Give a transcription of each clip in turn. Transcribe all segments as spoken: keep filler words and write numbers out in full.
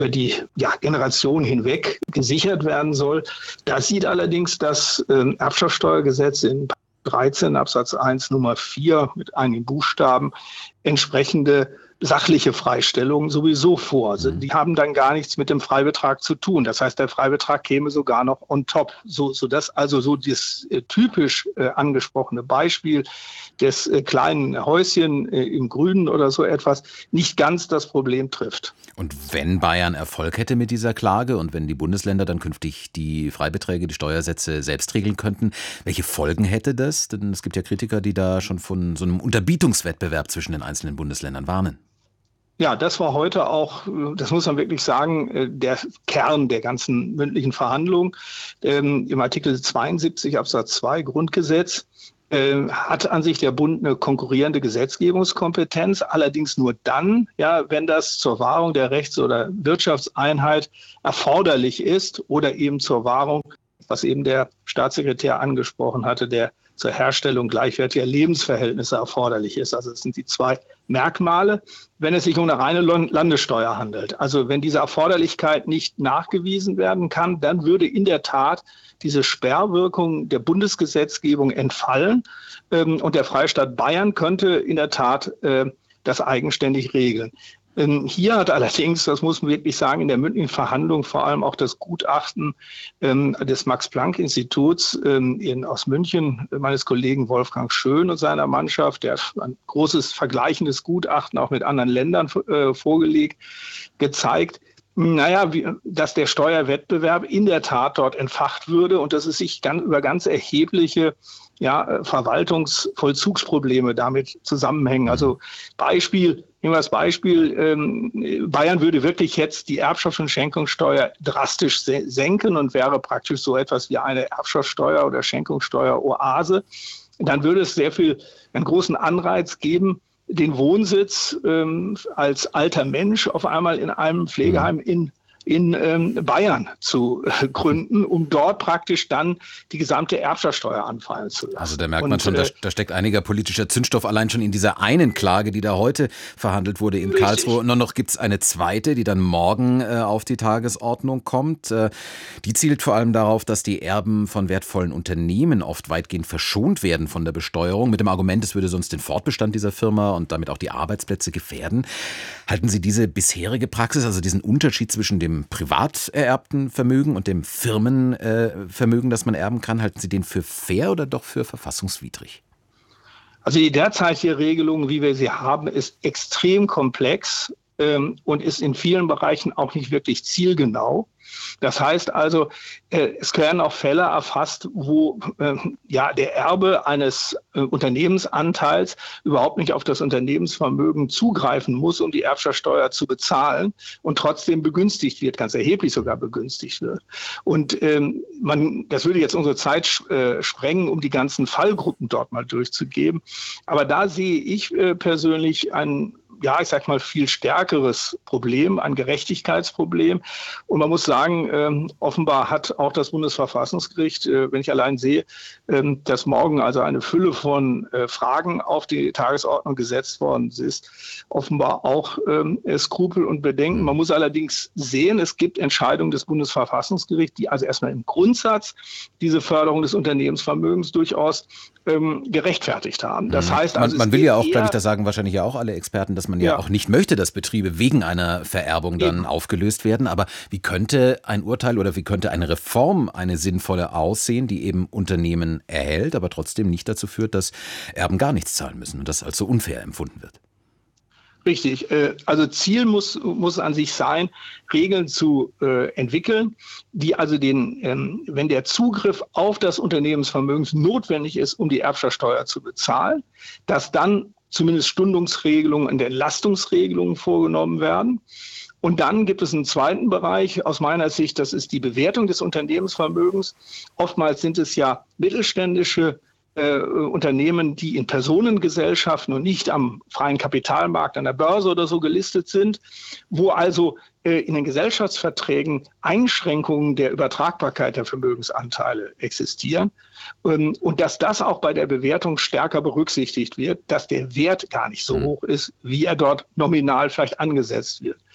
über die ja, Generation hinweg gesichert werden soll. Da sieht allerdings das äh, Erbschaftssteuergesetz in dreizehn Absatz eins Nummer vier mit einigen Buchstaben entsprechende sachliche Freistellungen sowieso vor. Also die haben dann gar nichts mit dem Freibetrag zu tun. Das heißt, der Freibetrag käme sogar noch on top. So, so dass also so das äh, typisch äh, angesprochene Beispiel des äh, kleinen Häuschen äh, im Grünen oder so etwas nicht ganz das Problem trifft. Und wenn Bayern Erfolg hätte mit dieser Klage und wenn die Bundesländer dann künftig die Freibeträge, die Steuersätze selbst regeln könnten, welche Folgen hätte das? Denn es gibt ja Kritiker, die da schon von so einem Unterbietungswettbewerb zwischen den einzelnen Bundesländern warnen. Ja, das war heute auch, das muss man wirklich sagen, der Kern der ganzen mündlichen Verhandlung. Ähm, im Artikel zweiundsiebzig Absatz zwei Grundgesetz äh, hat an sich der Bund eine konkurrierende Gesetzgebungskompetenz, allerdings nur dann, ja, wenn das zur Wahrung der Rechts- oder Wirtschaftseinheit erforderlich ist oder eben zur Wahrung, was eben der Staatssekretär angesprochen hatte, der zur Herstellung gleichwertiger Lebensverhältnisse erforderlich ist. Also das sind die zwei Merkmale, wenn es sich um eine reine Landessteuer handelt. Also wenn diese Erforderlichkeit nicht nachgewiesen werden kann, dann würde in der Tat diese Sperrwirkung der Bundesgesetzgebung entfallen ähm, und der Freistaat Bayern könnte in der Tat äh, das eigenständig regeln. Hier hat allerdings, das muss man wirklich sagen, in der mündlichen Verhandlung vor allem auch das Gutachten ähm, des Max-Planck-Instituts ähm, in, aus München, meines Kollegen Wolfgang Schön und seiner Mannschaft, der hat ein großes vergleichendes Gutachten auch mit anderen Ländern äh, vorgelegt, gezeigt, naja, wie, dass der Steuerwettbewerb in der Tat dort entfacht würde und dass es sich ganz, über ganz erhebliche ja, Verwaltungsvollzugsprobleme damit zusammenhängen. Also Beispiel, nehmen wir das Beispiel, ähm, Bayern würde wirklich jetzt die Erbschafts- und Schenkungssteuer drastisch se- senken und wäre praktisch so etwas wie eine Erbschaftssteuer oder Schenkungssteuer-Oase. Dann würde es sehr viel, einen großen Anreiz geben, den Wohnsitz ähm, als alter Mensch auf einmal in einem Pflegeheim in in ähm, Bayern zu äh, gründen, um dort praktisch dann die gesamte Erbschaftssteuer anfallen zu lassen. Also da merkt man und, schon, da, äh, da steckt einiger politischer Zündstoff allein schon in dieser einen Klage, die da heute verhandelt wurde in richtig. Karlsruhe. Und noch gibt es eine zweite, die dann morgen äh, auf die Tagesordnung kommt. Äh, die zielt vor allem darauf, dass die Erben von wertvollen Unternehmen oft weitgehend verschont werden von der Besteuerung, mit dem Argument, es würde sonst den Fortbestand dieser Firma und damit auch die Arbeitsplätze gefährden. Halten Sie diese bisherige Praxis, also diesen Unterschied zwischen dem privat ererbten Vermögen und dem Firmenvermögen, das man erben kann, halten Sie den für fair oder doch für verfassungswidrig? Also die derzeitige Regelung, wie wir sie haben, ist extrem komplex ähm, und ist in vielen Bereichen auch nicht wirklich zielgenau. Das heißt also, äh, es werden auch Fälle erfasst, wo äh, ja der Erbe eines äh, Unternehmensanteils überhaupt nicht auf das Unternehmensvermögen zugreifen muss, um die Erbschaftssteuer zu bezahlen und trotzdem begünstigt wird, ganz erheblich sogar begünstigt wird. Und ähm, man, das würde jetzt unsere Zeit äh, sprengen, um die ganzen Fallgruppen dort mal durchzugeben. Aber da sehe ich äh, persönlich einen ja, ich sag mal, viel stärkeres Problem, ein Gerechtigkeitsproblem. Und man muss sagen, ähm, offenbar hat auch das Bundesverfassungsgericht, äh, wenn ich allein sehe, ähm, dass morgen also eine Fülle von äh, Fragen auf die Tagesordnung gesetzt worden ist, offenbar auch ähm, Skrupel und Bedenken. Man muss allerdings sehen, es gibt Entscheidungen des Bundesverfassungsgerichts, die also erstmal im Grundsatz diese Förderung des Unternehmensvermögens durchaus ähm, gerechtfertigt haben. Das heißt also, man, man will ja auch, glaube ich, das sagen wahrscheinlich ja auch alle Experten, dass man ja, ja auch nicht möchte, dass Betriebe wegen einer Vererbung dann Eben. aufgelöst werden. Aber wie könnte ein Urteil oder wie könnte eine Reform eine sinnvolle aussehen, die eben Unternehmen erhält, aber trotzdem nicht dazu führt, dass Erben gar nichts zahlen müssen und das als so unfair empfunden wird? Richtig. Also Ziel muss, muss an sich sein, Regeln zu äh, entwickeln, die also den, ähm, wenn der Zugriff auf das Unternehmensvermögen notwendig ist, um die Erbschaftssteuer zu bezahlen, dass dann zumindest Stundungsregelungen und Entlastungsregelungen vorgenommen werden. Und dann gibt es einen zweiten Bereich aus meiner Sicht, das ist die Bewertung des Unternehmensvermögens. Oftmals sind es ja mittelständische Äh, Unternehmen, die in Personengesellschaften und nicht am freien Kapitalmarkt, an der Börse oder so gelistet sind, wo also äh, in den Gesellschaftsverträgen Einschränkungen der Übertragbarkeit der Vermögensanteile existieren ähm, und dass das auch bei der Bewertung stärker berücksichtigt wird, dass der Wert gar nicht so hoch ist, wie er dort nominal vielleicht angesetzt wird.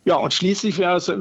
Ja, und schließlich wäre es